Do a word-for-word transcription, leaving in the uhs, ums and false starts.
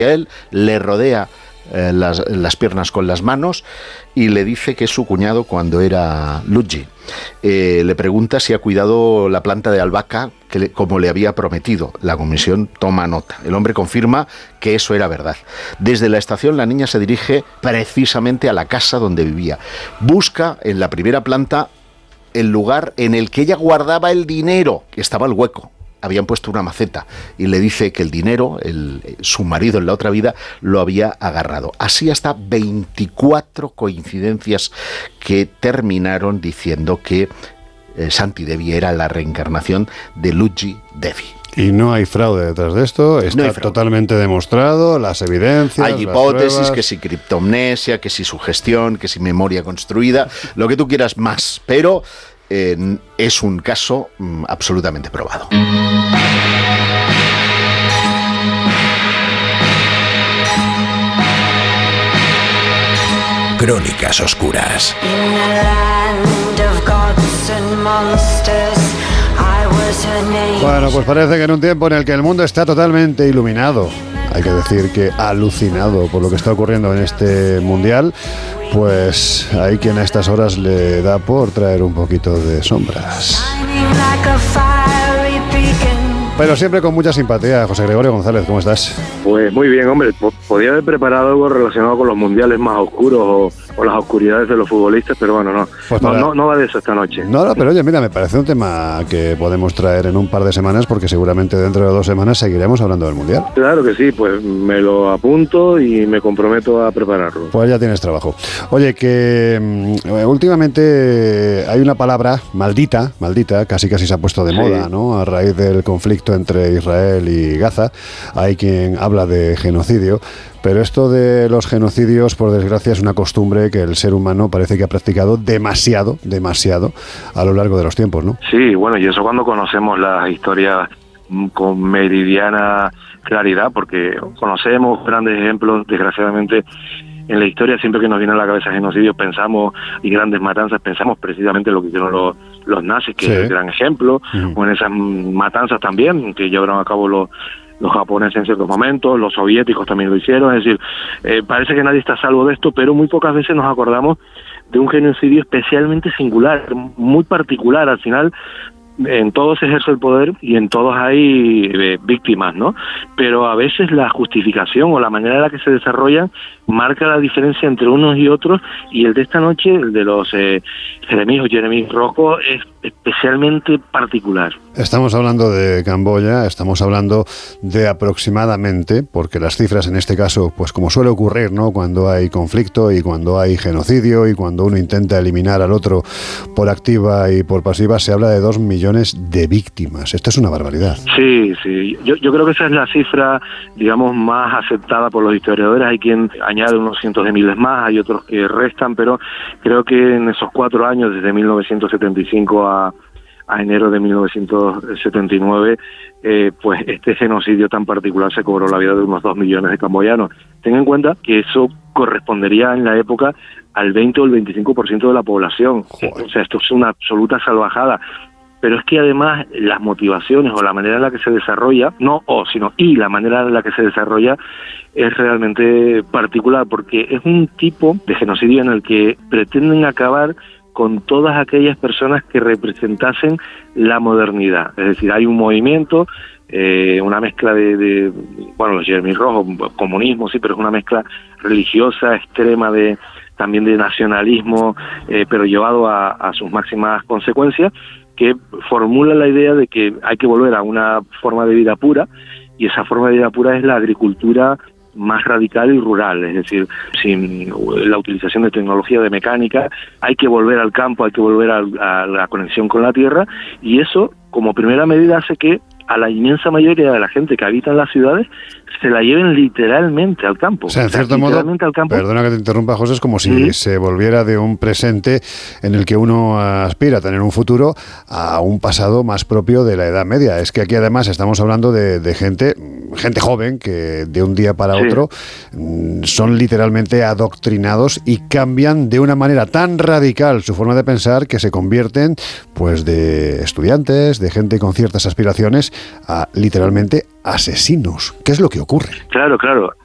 él, le rodea eh, las, las piernas con las manos y le dice que es su cuñado cuando era Luigi. Eh, le pregunta si ha cuidado la planta de albahaca que le, como le había prometido. La comisión toma nota. El hombre confirma que eso era verdad. Desde la estación la niña se dirige precisamente a la casa donde vivía. Busca en la primera planta el lugar en el que ella guardaba el dinero, que estaba el hueco. Habían puesto una maceta y le dice que el dinero, el, su marido en la otra vida, lo había agarrado. Así hasta veinticuatro coincidencias que terminaron diciendo que eh, Santi Devi era la reencarnación de Luigi Devi. Y no hay fraude detrás de esto, está no totalmente demostrado, las evidencias, hay hipótesis, que si criptomnesia, que si sugestión, que si memoria construida, lo que tú quieras más, pero eh, es un caso mm, absolutamente probado. Crónicas Oscuras. Bueno, pues parece que en un tiempo en el que el mundo está totalmente iluminado, hay que decir que alucinado por lo que está ocurriendo en este mundial, pues hay quien a estas horas le da por traer un poquito de sombras. Pero siempre con mucha simpatía. José Gregorio González, ¿cómo estás? Pues muy bien, hombre. Podía haber preparado algo relacionado con los mundiales más oscuros o, o las oscuridades de los futbolistas, pero bueno, no. Pues para... no, no, no va de eso esta noche. No, no, pero oye, mira, me parece un tema que podemos traer en un par de semanas, porque seguramente dentro de dos semanas seguiremos hablando del mundial. Claro que sí, pues me lo apunto y me comprometo a prepararlo. Pues ya tienes trabajo. Oye, que um, últimamente hay una palabra maldita, maldita, casi casi se ha puesto de sí. moda, ¿no? A raíz del conflicto entre Israel y Gaza. Hay quien habla de genocidio, pero esto de los genocidios, por desgracia, es una costumbre que el ser humano parece que ha practicado demasiado, demasiado a lo largo de los tiempos, ¿no? Sí, bueno, y eso cuando conocemos las historias con meridiana claridad, porque conocemos grandes ejemplos, desgraciadamente, en la historia. Siempre que nos viene a la cabeza genocidios pensamos, y grandes matanzas, pensamos precisamente en lo que hicieron los, los nazis, que sí. es el gran ejemplo, uh-huh. o en esas matanzas también, que llevaron a cabo los, los japoneses en ciertos momentos, los soviéticos también lo hicieron. Es decir, eh, parece que nadie está a salvo de esto, pero muy pocas veces nos acordamos de un genocidio especialmente singular, muy particular. Al final, en todos se ejerce el poder y en todos hay eh, víctimas, ¿no? Pero a veces la justificación o la manera en la que se desarrollan marca la diferencia entre unos y otros, y el de esta noche, el de los eh, Jeremías o Jeremías Rojo, es especialmente particular. Estamos hablando de Camboya, estamos hablando de aproximadamente, porque las cifras en este caso, pues como suele ocurrir, ¿no? Cuando hay conflicto y cuando hay genocidio y cuando uno intenta eliminar al otro por activa y por pasiva, se habla de dos millones de víctimas. Esto es una barbaridad. Sí, sí. Yo, yo creo que esa es la cifra, digamos, más aceptada por los historiadores. Hay quien añade unos cientos de miles más, hay otros que restan, pero creo que en esos cuatro años, desde mil novecientos setenta y cinco a, a enero de mil novecientos setenta y nueve, eh, pues este genocidio tan particular se cobró la vida de unos dos millones de camboyanos. Ten en cuenta que eso correspondería en la época al veinte o el veinticinco por ciento de la población. Joder. O sea, esto es una absoluta salvajada. Pero es que además las motivaciones o la manera en la que se desarrolla, no o, sino y la manera en la que se desarrolla es realmente particular, porque es un tipo de genocidio en el que pretenden acabar con todas aquellas personas que representasen la modernidad. Es decir, hay un movimiento, eh, una mezcla de, de, bueno, los Jeremías Rojos, comunismo, sí, pero es una mezcla religiosa, extrema, de también de nacionalismo, eh, pero llevado a, a sus máximas consecuencias, que formula la idea de que hay que volver a una forma de vida pura, y esa forma de vida pura es la agricultura más radical y rural, es decir, sin la utilización de tecnología, de mecánica. Hay que volver al campo, hay que volver a, a la conexión con la tierra, y eso, como primera medida, hace que a la inmensa mayoría de la gente que habita en las ciudades se la lleven literalmente al campo. O sea, en cierto modo, al campo. Perdona que te interrumpa, José, es como si ¿sí? se volviera de un presente en el que uno aspira a tener un futuro a un pasado más propio de la Edad Media. Es que aquí además estamos hablando de, de gente, gente joven que de un día para sí. otro son literalmente adoctrinados y cambian de una manera tan radical su forma de pensar que se convierten pues de estudiantes, de gente con ciertas aspiraciones, a literalmente asesinos. ¿Qué es lo que ocurre? Claro, claro.